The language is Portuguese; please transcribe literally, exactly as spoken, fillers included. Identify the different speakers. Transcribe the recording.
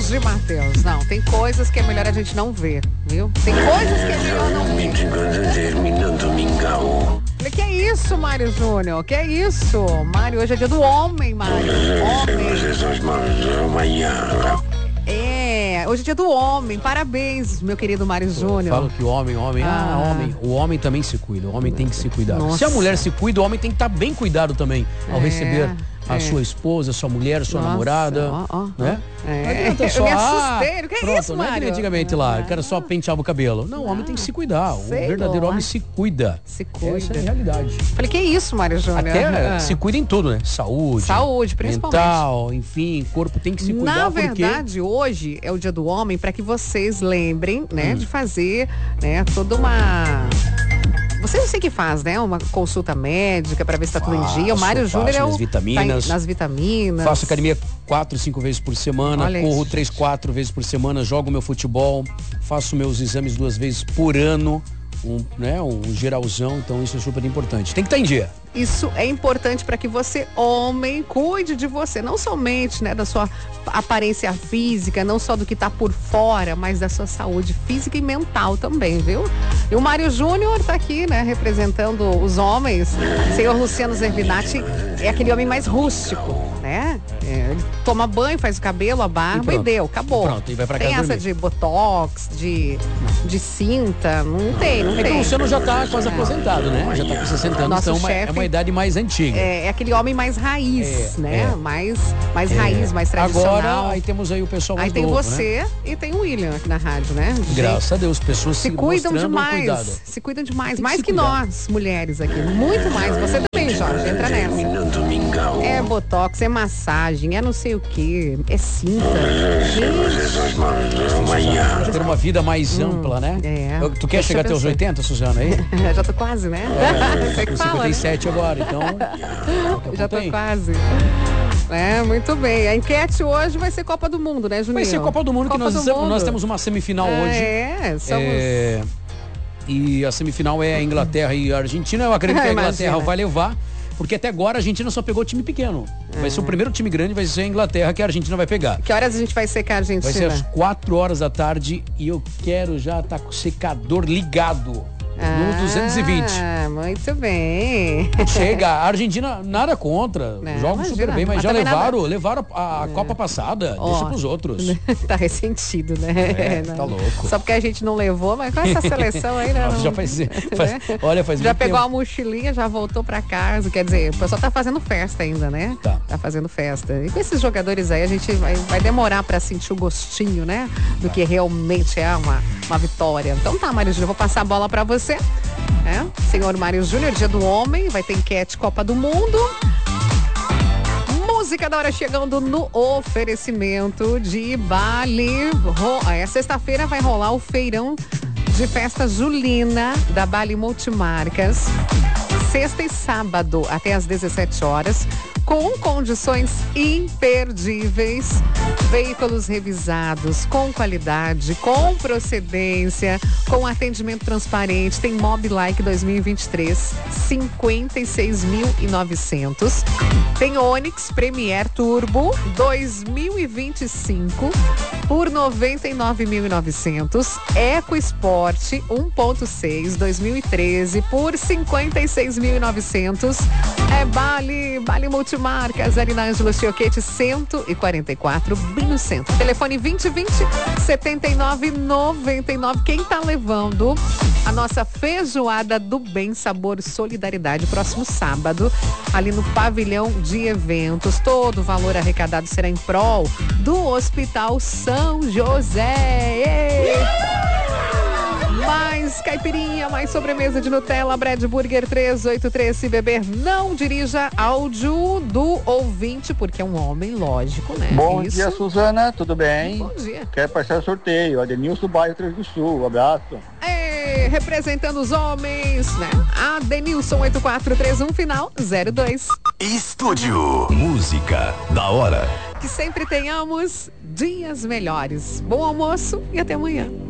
Speaker 1: hoje, Matheus. Não, tem coisas que é melhor a gente não ver, viu? Tem coisas que é melhor não ver. Falei, que é isso, Mário Júnior? Que é isso? Mário, hoje é dia do homem, Mário. Homem. É, hoje é dia do homem. Parabéns, meu querido Mário Júnior.
Speaker 2: Falo que o homem, homem, ah, ah, homem, o homem também se cuida. O homem tem que se cuidar. Nossa. Se a mulher se cuida, o homem tem que estar bem cuidado também ao é. receber a é. sua esposa, a sua mulher, a sua Nossa, namorada, ó, ó, né?
Speaker 1: É. Não adianta só,
Speaker 2: eu me
Speaker 1: assustei,
Speaker 2: ah,
Speaker 1: que é
Speaker 2: pronto,
Speaker 1: isso,
Speaker 2: não é que nem antigamente lá, o cara só penteava o cabelo. Não, o homem tem que se cuidar. O verdadeiro homem se cuida.
Speaker 1: Se cuida.
Speaker 2: Essa é a realidade.
Speaker 1: Falei, que é isso, Mário Júnior?
Speaker 2: Até ah. se cuida em tudo, né? Saúde.
Speaker 1: Saúde, principalmente.
Speaker 2: Mental, enfim, corpo tem que se cuidar.
Speaker 1: Na verdade, porque... hoje é o dia do homem para que vocês lembrem, né, hum. de fazer, né, toda uma... Vocês sei que faz, né? Uma consulta médica para ver se tá tudo em dia. O Mário Júnior é o...
Speaker 2: vitaminas.
Speaker 1: Tá nas vitaminas.
Speaker 2: Faço academia quatro, cinco vezes por semana. Olha corro isso. três, quatro vezes por semana. Jogo meu futebol. Faço meus exames duas vezes por ano. Um, né, um geralzão, então isso é super importante. Tem que estar em dia.
Speaker 1: Isso é importante para que você, homem, cuide de você, não somente, né, da sua aparência física, não só do que tá por fora, mas da sua saúde física e mental também, viu? E o Mário Júnior tá aqui, né, representando os homens. O senhor Luciano Zervinati é aquele homem mais rústico, né? É, ele toma banho, faz o cabelo, a barba e, e deu, acabou.
Speaker 2: E pronto, e vai pra casa
Speaker 1: tem essa
Speaker 2: dormir.
Speaker 1: de botox, de, de cinta, não tem, não
Speaker 2: é
Speaker 1: tem.
Speaker 2: É que o Luciano já tá quase é. aposentado, né? Já tá com sessenta anos, então
Speaker 1: chefe,
Speaker 2: é uma idade mais antiga.
Speaker 1: É, é aquele homem mais raiz,
Speaker 2: é,
Speaker 1: né?
Speaker 2: É.
Speaker 1: Mais, mais é. raiz, mais tradicional.
Speaker 2: Agora, aí temos aí o pessoal mais
Speaker 1: Aí tem
Speaker 2: novo,
Speaker 1: você, né? E tem o William aqui na rádio, né?
Speaker 2: Graças Gente, a Deus, pessoas se,
Speaker 1: se cuidam demais.
Speaker 2: Cuidado.
Speaker 1: Se cuidam demais,
Speaker 2: tem
Speaker 1: mais
Speaker 2: que,
Speaker 1: que nós, mulheres aqui. Muito mais. Você também, Jorge, entra nessa. É botox, é massagem, é não sei o que, é cinta.
Speaker 2: Gente. Ter uma vida mais hum, ampla, né?
Speaker 1: É.
Speaker 2: Tu quer chegar até os oitenta, Suzana, aí?
Speaker 1: Já tô quase, né?
Speaker 2: É, tô com cinquenta e sete, né? Agora, então...
Speaker 1: Já tô quase. É, muito bem. A enquete hoje vai ser Copa do Mundo, né, Juninho?
Speaker 2: Vai ser Copa do Mundo, Copa que nós, do mundo. nós temos uma semifinal
Speaker 1: é,
Speaker 2: hoje.
Speaker 1: É, somos...
Speaker 2: É, e a semifinal é a Inglaterra e a Argentina. Eu acredito que a Inglaterra vai levar, porque até agora a Argentina só pegou time pequeno. Vai é. ser o primeiro time grande, vai ser a Inglaterra, que a Argentina vai pegar.
Speaker 1: Que horas a gente vai secar a Argentina?
Speaker 2: Vai ser às quatro horas da tarde e eu quero já estar tá com o secador ligado. No duzentos e vinte.
Speaker 1: Ah, muito bem.
Speaker 2: Chega, a Argentina nada contra, não, jogam imagina, super bem, mas, mas já levaram, nada... levaram a, a é. Copa passada, oh, deixa pros outros.
Speaker 1: Tá ressentido, né?
Speaker 2: É, tá louco.
Speaker 1: Só porque a gente não levou, mas com essa seleção aí, né?
Speaker 2: Já faz, faz, olha, faz
Speaker 1: Já pegou
Speaker 2: tempo.
Speaker 1: a mochilinha, já voltou pra casa, quer dizer, o pessoal tá fazendo festa ainda, né?
Speaker 2: Tá.
Speaker 1: Tá fazendo festa. E com esses jogadores aí, a gente vai, vai demorar pra sentir o gostinho, né? Do que realmente é uma, uma vitória. Então tá, Mário Júnior, eu vou passar a bola pra você. É, senhor Mário Júnior, dia do homem, vai ter enquete Copa do Mundo. Música da hora chegando no oferecimento de Bali. É, sexta-feira vai rolar o feirão de festa julina da Bali Multimarcas. Sexta e sábado até às dezessete horas, com condições imperdíveis, veículos revisados, com qualidade, com procedência, com atendimento transparente. Tem Mobilike dois mil e vinte e três, cinquenta e seis mil e novecentos. Tem Onix Premier Turbo dois mil e vinte e cinco por noventa e nove mil e novecentos. EcoSport um ponto seis dois mil e treze por cinquenta e seis mil e novecentos. É Bali, Bali Multimarcas, ali na Ângelo Chioquete cento e quarenta e quatro, bem no centro. Telefone vinte vinte, setenta e nove, noventa e nove. Quem tá levando a nossa feijoada do bem, sabor solidariedade, próximo sábado, ali no pavilhão de eventos. Todo o valor arrecadado será em prol do Hospital São José. Ei! Mais caipirinha, mais sobremesa de Nutella, Bread Burger trezentos e oitenta e três. Se beber, não dirija. Áudio do ouvinte, porque é um homem, lógico, né?
Speaker 3: Bom
Speaker 1: Isso.
Speaker 3: dia, Suzana, tudo bem?
Speaker 1: Bom dia.
Speaker 3: Quero participar do sorteio, Adenilson do bairro Três do Sul, um abraço.
Speaker 1: Ei, representando os homens, né? Adenilson oito quatro três um, final zero dois.
Speaker 4: Estúdio Música da Hora.
Speaker 1: Que sempre tenhamos dias melhores. Bom almoço e até amanhã.